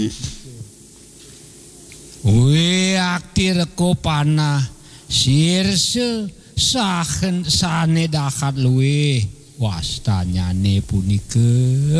aktir ko panah sirse sahen sane dakat luwe wastanyane punike